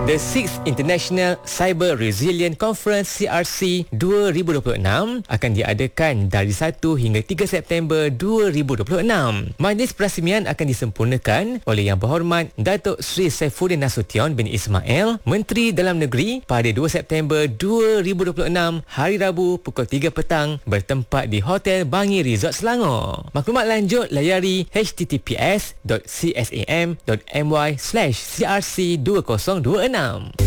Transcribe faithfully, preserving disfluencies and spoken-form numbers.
The sixth International Cyber Resilient Conference C R C dua ribu dua puluh enam akan diadakan dari satu hingga tiga September dua ribu dua puluh enam. Majlis perasmian akan disempurnakan oleh Yang Berhormat Datuk Seri Saifuddin Nasution bin Ismail, Menteri Dalam Negeri, pada dua September dua ribu dua puluh enam, hari Rabu pukul tiga petang, bertempat di Hotel Bangi Resort Selangor. Maklumat lanjut layari h t t p s dot c s a m dot m y slash c r c dua kosong dua enam.